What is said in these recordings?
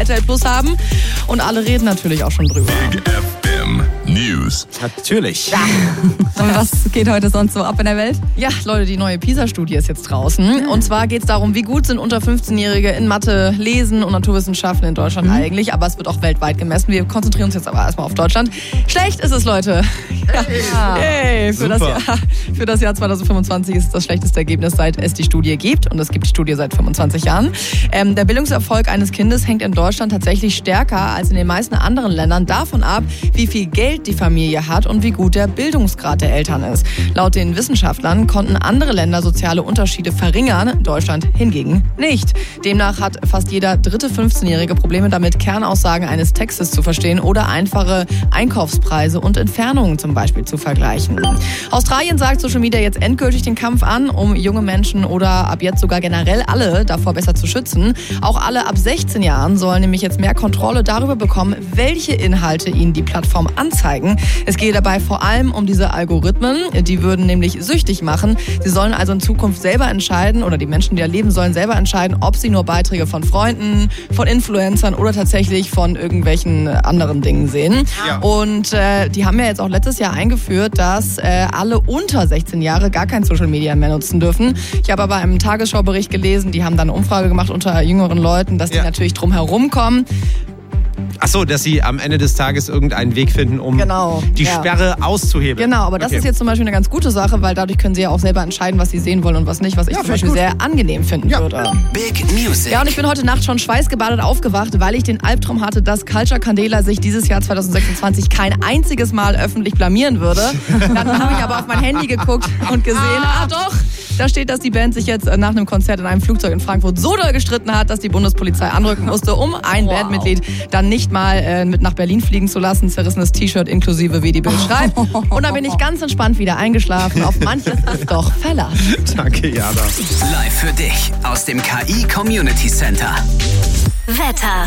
RTL Plus haben. Und alle reden natürlich auch schon drüber. Big FM News. Natürlich. Ja. Und was geht heute sonst so ab in der Welt? Ja, Leute, die neue PISA-Studie ist jetzt draußen. Und zwar geht es darum, wie gut sind unter 15-Jährige in Mathe, Lesen und Naturwissenschaften in Deutschland eigentlich. Aber es wird auch weltweit gemessen. Wir konzentrieren uns jetzt aber erstmal auf Deutschland. Schlecht ist es, Leute. Hey, für das Jahr 2025 ist es das schlechteste Ergebnis, seit es die Studie gibt. Und es gibt die Studie seit 25 Jahren. Der Bildungserfolg eines Kindes hängt in Deutschland tatsächlich stärker als in den meisten anderen Ländern davon ab, wie viel Geld die Familie hat und wie gut der Bildungsgrad der Eltern ist. Laut den Wissenschaftlern konnten andere Länder soziale Unterschiede verringern, Deutschland hingegen nicht. Demnach hat fast jeder dritte 15-Jährige Probleme damit, Kernaussagen eines Textes zu verstehen oder einfache Einkaufspreise und Entfernungen zum Beispiel zu vergleichen. Australien sagt Social Media jetzt endgültig den Kampf an, um junge Menschen oder ab jetzt sogar generell alle davor besser zu schützen. Auch alle ab 16 Jahren sollen nämlich jetzt mehr Kontrolle darüber bekommen, welche Inhalte ihnen die Plattform anzeigen. Es geht dabei vor allem um diese Algorithmen, die würden nämlich süchtig machen. Sie sollen also in Zukunft selber entscheiden, oder die Menschen, die da leben, sollen selber entscheiden, ob sie nur Beiträge von Freunden, von Influencern oder tatsächlich von irgendwelchen anderen Dingen sehen. Ja. Und die haben ja jetzt auch letztes Jahr eingeführt, dass alle unter 16 Jahre gar kein Social Media mehr nutzen dürfen. Ich habe aber im Tagesschaubericht gelesen, die haben da eine Umfrage gemacht unter jüngeren Leuten, dass die natürlich drum herum kommen. Ach so, dass sie am Ende des Tages irgendeinen Weg finden, um die Sperre auszuhebeln. Genau, aber das ist jetzt zum Beispiel eine ganz gute Sache, weil dadurch können sie ja auch selber entscheiden, was sie sehen wollen und was nicht, was ich zum Beispiel sehr angenehm finden würde. Big Music. Ja, und ich bin heute Nacht schon schweißgebadet aufgewacht, weil ich den Albtraum hatte, dass Culture Candela sich dieses Jahr 2026 kein einziges Mal öffentlich blamieren würde. Dann habe ich aber auf mein Handy geguckt und gesehen, doch, da steht, dass die Band sich jetzt nach einem Konzert in einem Flugzeug in Frankfurt so doll gestritten hat, dass die Bundespolizei anrücken musste, um ein Bandmitglied dann nicht mal mit nach Berlin fliegen zu lassen. Zerrissenes T-Shirt inklusive, wie die Bild schreibt. Und dann bin ich ganz entspannt wieder eingeschlafen. Auf manches ist doch Verlass. Danke, Jana. Live für dich aus dem KI Community Center. Wetter.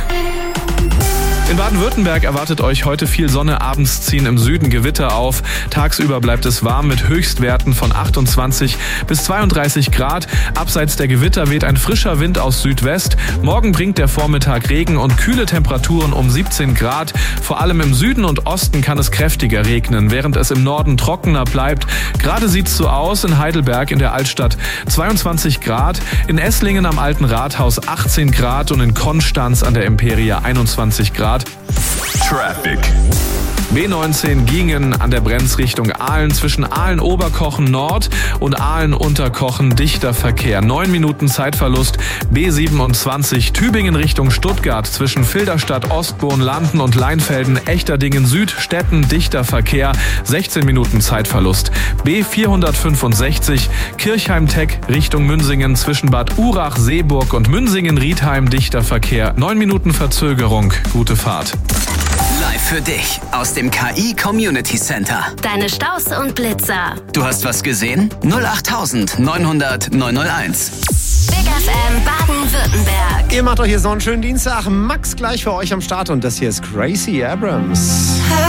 In Baden-Württemberg erwartet euch heute viel Sonne, abends ziehen im Süden Gewitter auf. Tagsüber bleibt es warm mit Höchstwerten von 28 bis 32 Grad. Abseits der Gewitter weht ein frischer Wind aus Südwest. Morgen bringt der Vormittag Regen und kühle Temperaturen um 17 Grad. Vor allem im Süden und Osten kann es kräftiger regnen, während es im Norden trockener bleibt. Gerade sieht's so aus in Heidelberg in der Altstadt 22 Grad, in Esslingen am Alten Rathaus 18 Grad und in Konstanz an der Imperia 21 Grad. Traffic. B19 Gingen an der Brenzrichtung Aalen zwischen Aalen-Oberkochen Nord und Aalen-Unterkochen dichter Verkehr. 9 Minuten Zeitverlust. B27 Tübingen Richtung Stuttgart zwischen Filderstadt, Ostbohn, Landen und Leinfelden, Echterdingen Süd, Stetten dichter Verkehr. 16 Minuten Zeitverlust. B465 Kirchheim-Teck Richtung Münsingen zwischen Bad Urach, Seeburg und Münsingen-Riedheim dichter Verkehr. 9 Minuten Verzögerung. Gute Fahrt. Live für dich aus dem KI Community Center. Deine Staus und Blitzer. Du hast was gesehen? 08000 900 901. Big FM Baden-Württemberg. Ihr macht doch hier so einen schönen Dienstag. Max gleich für euch am Start und das hier ist Gracie Abrams.